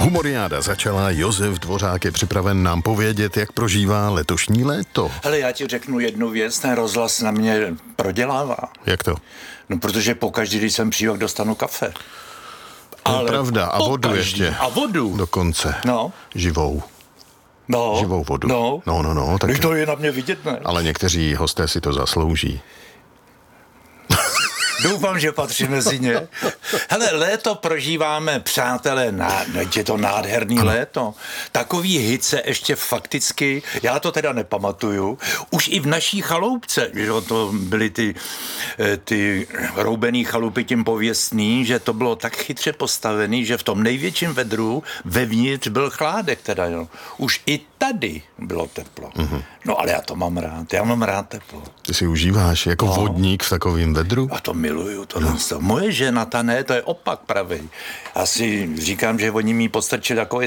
Humoriáda začala, Josef Dvořák je připraven nám povědět, jak prožívá letošní léto. Hele, já ti řeknu jednu věc, ten rozhlas na mě prodělává. Jak to? No, protože pokaždý, když jsem přijel, dostanu kafe. Ale pravda, a vodu ještě. A vodu. Dokonce. No. Živou. No. Živou vodu. No. Tak to je na mě vidět, ne? Ale někteří hosté si to zaslouží. Doufám, že patří mezi ně. Hele, léto prožíváme, přátelé, je to nádherný léto. Takový hit se ještě fakticky, já to teda nepamatuju, už i v naší chaloupce, že to byly ty roubený chalupy tím pověstný, že to bylo tak chytře postavený, že v tom největším vedru vevnitř byl chládek teda, jo. Už i tady bylo teplo. Mm-hmm. No ale já to mám rád, já mám rád teplo. Ty si užíváš jako vodník v takovém vedru? A to miluju, to moje žena, ta ne, to je opak pravej. Asi říkám, že oni mi postrčili takový